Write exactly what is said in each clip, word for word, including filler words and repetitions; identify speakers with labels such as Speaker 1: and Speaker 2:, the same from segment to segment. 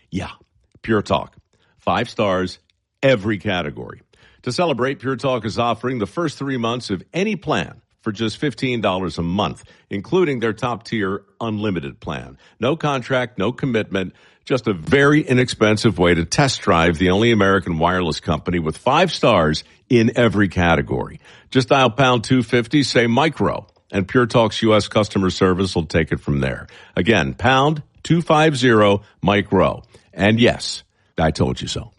Speaker 1: Yeah, Pure Talk. Five stars, every category. To celebrate, Pure Talk is offering the first three months of any plan for just fifteen dollars a month, including their top-tier unlimited plan. No contract, no commitment, just a very inexpensive way to test drive the only American wireless company with five stars in every category. Just dial pound two fifty, say micro, and Pure Talk's U S customer service will take it from there. Again, pound two fifty, micro. And yes, I told you so.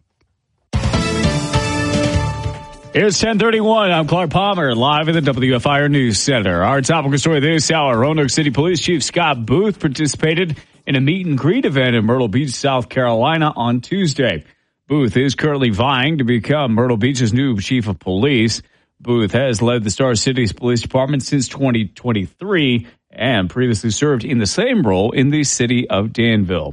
Speaker 2: It's ten thirty-one. I'm Clark Palmer, live in the W F I R News Center. Our topical story this hour, Roanoke City Police Chief Scott Booth participated in a meet and greet event in Myrtle Beach, South Carolina on Tuesday. Booth is currently vying to become Myrtle Beach's new chief of police. Booth has led the Star Cities Police Department since twenty twenty-three and previously served in the same role in the city of Danville.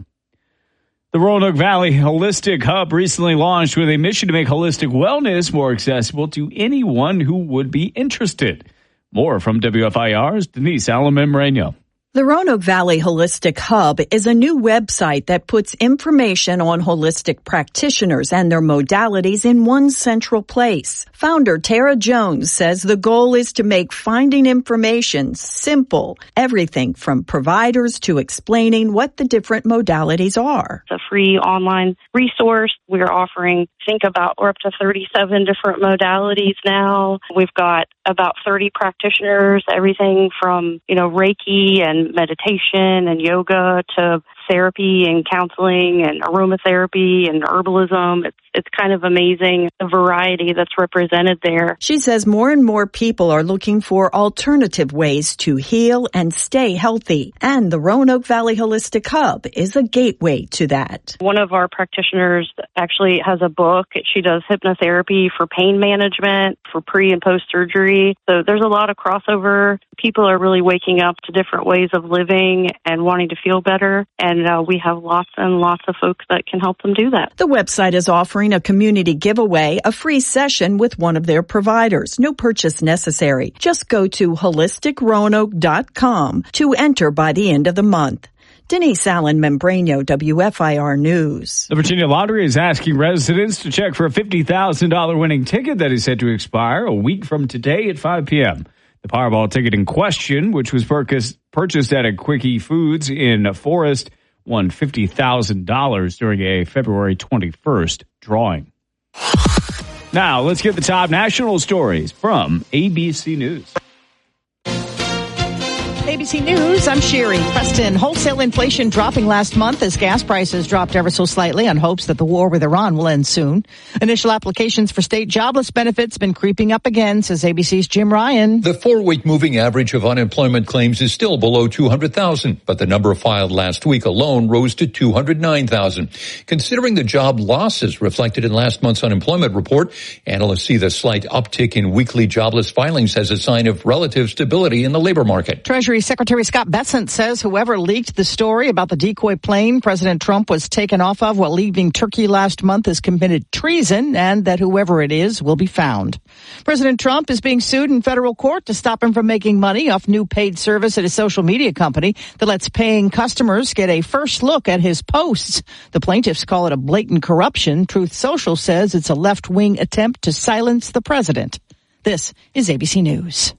Speaker 2: The Roanoke Valley Holistic Hub recently launched with a mission to make holistic wellness more accessible to anyone who would be interested. More from W F I R's Denise Allen-Membreno.
Speaker 3: The Roanoke Valley Holistic Hub is a new website that puts information on holistic practitioners and their modalities in one central place. Founder Tara Jones says the goal is to make finding information simple, everything from providers to explaining what the different modalities are.
Speaker 4: It's a free online resource. We're offering, think about, we're up to thirty-seven different modalities now. We've got about thirty practitioners, everything from, you know, Reiki and meditation and yoga to therapy and counseling and aromatherapy and herbalism. It's it's kind of amazing the variety that's represented there.
Speaker 3: She says more and more people are looking for alternative ways to heal and stay healthy. And the Roanoke Valley Holistic Hub is a gateway to that.
Speaker 4: One of our practitioners actually has a book. She does hypnotherapy for pain management, for pre and post surgery. So there's a lot of crossover. People are really waking up to different ways of living and wanting to feel better. And And uh, we have lots and lots of folks that can help them do that.
Speaker 3: The website is offering a community giveaway, a free session with one of their providers. No purchase necessary. Just go to holistic roanoke dot com to enter by the end of the month. Denise Allen-Membreno, W F I R News.
Speaker 2: The Virginia Lottery is asking residents to check for a fifty thousand dollars winning ticket that is set to expire a week from today at five p.m. The Powerball ticket in question, which was purchased at a Quickie Foods in Forest, won fifty thousand dollars during a February twenty-first drawing. Now, let's get the top national stories from A B C News.
Speaker 5: A B C News, I'm Sherry Preston. Wholesale inflation dropping last month as gas prices dropped ever so slightly on hopes that the war with Iran will end soon. Initial applications for state jobless benefits been creeping up again, says A B C's Jim Ryan.
Speaker 6: The four-week moving average of unemployment claims is still below two hundred thousand, but the number filed last week alone rose to two hundred nine thousand. Considering the job losses reflected in last month's unemployment report, analysts see the slight uptick in weekly jobless filings as a sign of relative stability in the labor market.
Speaker 5: Treasury Secretary Scott Bessent says whoever leaked the story about the decoy plane President Trump was taken off of while leaving Turkey last month has committed treason, and that whoever it is will be found. President Trump is being sued in federal court to stop him from making money off new paid service at his social media company that lets paying customers get a first look at his posts. The plaintiffs call it a blatant corruption. Truth Social says it's a left-wing attempt to silence the president. This is A B C News.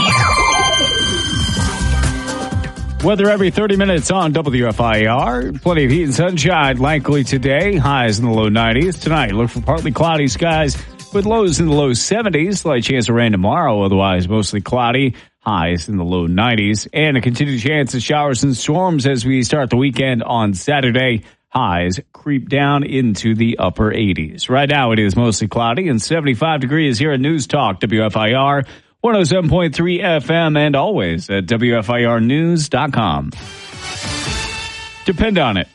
Speaker 2: Weather every thirty minutes on W F I R. Plenty of heat and sunshine likely today. Highs in the low nineties. Tonight, look for partly cloudy skies with lows in the low seventies. Slight chance of rain tomorrow. Otherwise, mostly cloudy. Highs in the low nineties. And a continued chance of showers and storms as we start the weekend on Saturday. Highs creep down into the upper eighties. Right now, it is mostly cloudy and seventy-five degrees here at News Talk W F I R. one oh seven point three F M and always at W F I R news dot com. Depend on it.